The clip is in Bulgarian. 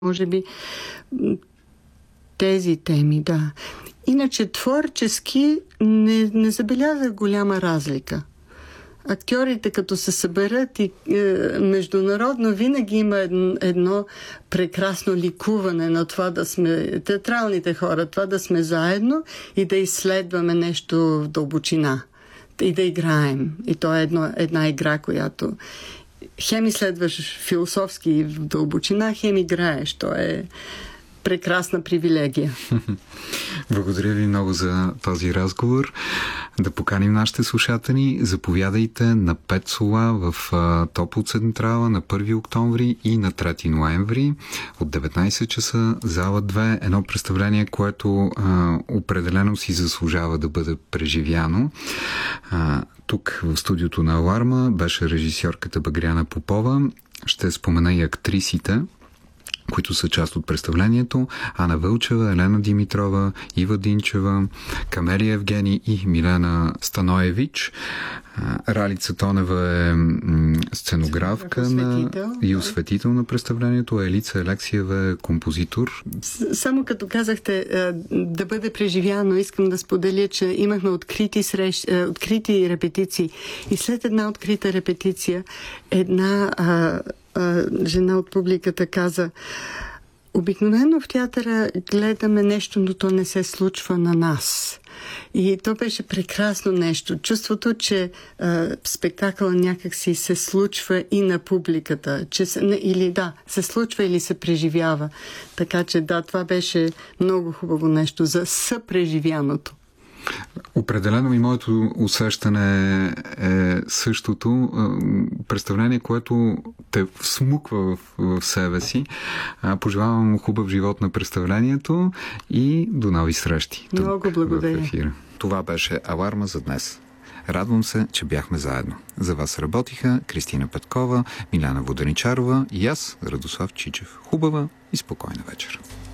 Може би тези теми, да. Иначе творчески не забелязах голяма разлика. Актьорите, като се съберат и международно, винаги има едно прекрасно ликуване на това да сме, театралните хора, това да сме заедно и да изследваме нещо в дълбочина. И да играем. И то е една игра, която хем изследваш философски в дълбочина, хем играеш. То е прекрасна привилегия. Благодаря ви много за този разговор. Да поканим нашите слушатели. Заповядайте на 5 сола в Топол Централа на 1 октомври и на 3 ноември от 19 часа, зала 2. Едно представление, което определено си заслужава да бъде преживяно. Тук в студиото на Аларма беше режисьорката Багряна Попова. Ще спомена и актрисите, които са част от представлението: Ана Вълчева, Елена Димитрова, Ива Динчева, Камелия Евгений и Милена Станоевич. Ралица Тонева е сценографка и осветител на представлението. Елица Алексиева е композитор. Само като казахте да бъде преживяно, искам да споделя, че имахме открити репетиции. И след една открита репетиция една жена от публиката каза: обикновено в театъра гледаме нещо, но то не се случва на нас. И то беше прекрасно нещо. Чувството, че спектакъл някакси се случва и на публиката. Че се случва или се преживява. Така че да, това беше много хубаво нещо за съпреживяното. Определено и моето усещане е същото. Представление, което те всмуква в себе си. Пожелавам хубав живот на представлението и до нови срещи. Много благодаря. Това беше Аларма за днес. Радвам се, че бяхме заедно. За вас работиха Кристина Петкова, Миляна Воденичарова и аз, Радослав Чичев. Хубава и спокойна вечер.